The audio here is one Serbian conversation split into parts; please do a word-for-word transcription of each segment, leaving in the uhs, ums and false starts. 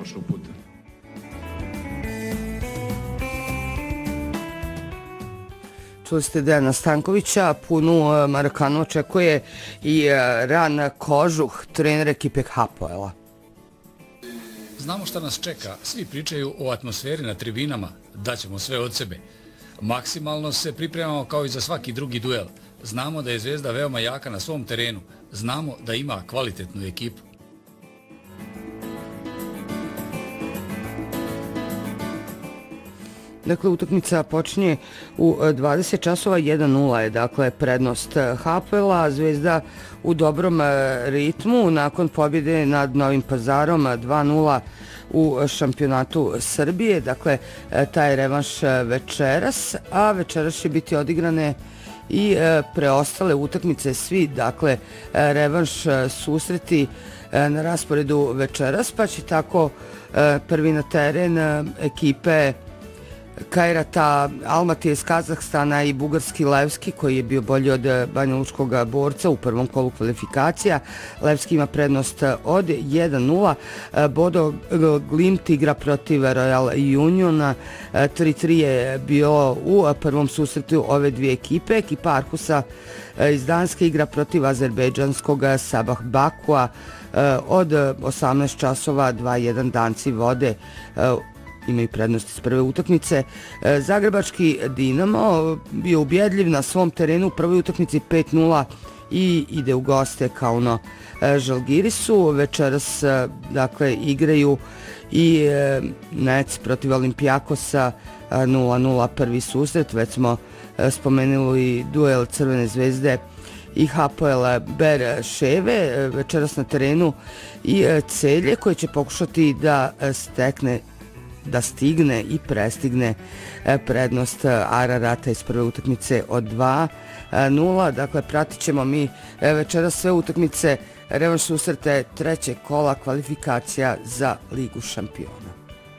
prošlog puta. Čuli ste Dejana Stankovića, punu Marakanu očekuje i Ran Kožuh, trener ekipe Hapoela. Znamo šta nas čeka, svi pričaju o atmosferi na tribinama, daćemo sve od sebe. Maksimalno se pripremamo kao i za svaki drugi duel. Znamo da je Zvezda veoma jaka na svom terenu, znamo da ima kvalitetnu ekipu. Dakle, utakmica počinje u dvadeset časova, jedan nula je dakle prednost Hapoela, Zvezda u dobrom ritmu nakon pobjede nad Novim Pazarom dva nula u šampionatu Srbije. Dakle, taj revanš večeras, a večeras će biti odigrane i preostale utakmice, svi, dakle, revanš susreti na rasporedu večeras, pa će tako prvi na teren ekipe Kajrata Almatije iz Kazahstana i bugarski Levski, koji je bio bolji od banjalučkog borca u prvom kolu kvalifikacija. Levski ima prednost od jedan nula. Bodo Glimt igra protiv Royal Uniona. tri tri je bio u prvom susretu ove dvije ekipe. Ekipa Arhusa iz Danske igra protiv azerbejdžanskog Sabah Bakua. Od osamnaest časova dva jedan Danci vode, imaju prednost iz prve utakmice. Zagrebački Dinamo bio ubjedljiv na svom terenu u prvoj utakmici pet nula i ide u goste kao ono Žalgirisu. Večeras dakle igraju i Nec protiv Olimpijakosa nula nula prvi susret. Već smo spomenuli duel Crvene zvezde i Hapoela Berševe. Večeras na terenu i Celje koje će pokušati da stekne da stigne i prestigne prednost Ararata iz prve utakmice od dva nula. Dakle, pratit ćemo mi večera sve utakmice revanš susrete trećeg kola kvalifikacija za Ligu šampiona.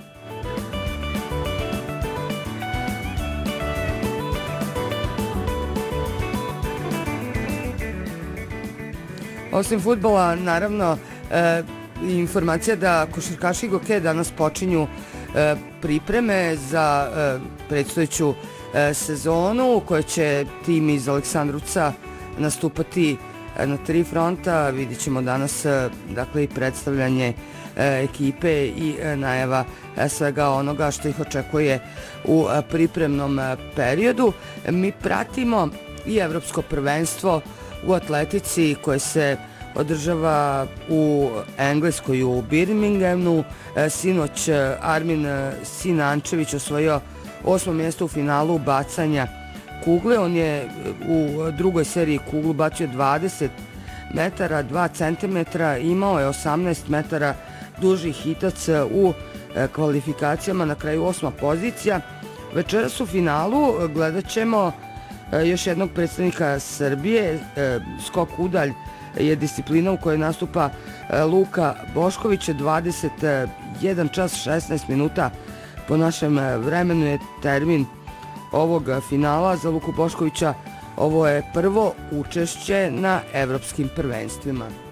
Osim fudbala, naravno, informacija da košarkaši Goke danas počinju pripreme za predstojeću sezonu u kojoj će tim iz Aleksandrovca nastupati na tri fronta. Vidjet ćemo danas dakle i predstavljanje ekipe i najava svega onoga što ih očekuje u pripremnom periodu. Mi pratimo i Evropsko prvenstvo u atletici koje se održava u Engleskoj u Birminghamu. Sinoć Armin Sinančević osvojio osmo mjesto u finalu bacanja kugle. On je u drugoj seriji kuglu bacio dvadeset metara, dva centimetra, imao je osamnaest metara duži hitac u kvalifikacijama, na kraju osma pozicija. Večeras u finalu gledat ćemo još jednog predstavnika Srbije. Skok udalj je disciplina u kojoj nastupa Luka Bošković. dvadeset jedan čas šesnaest minuta po našem vremenu je termin ovog finala. Za Luku Boškovića ovo je prvo učešće na evropskim prvenstvima.